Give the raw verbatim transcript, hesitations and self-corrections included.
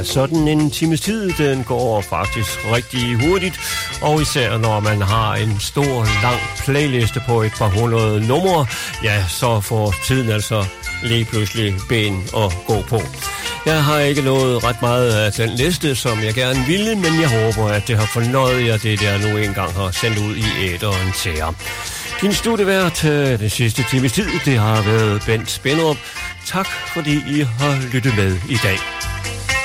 sådan en times tid, den går faktisk rigtig hurtigt, og især når man har en stor, lang playliste på et par hundrede numre, ja, så får tiden altså lige pludselig ben at gå på. Jeg har ikke nået ret meget af den liste, som jeg gerne ville, men jeg håber, at det har fornøjet jer, det der nu engang har sendt ud i æteren til jer. Din studievært til den sidste times tid, det har været Bent Spændrup. Tak fordi I har lyttet med i dag.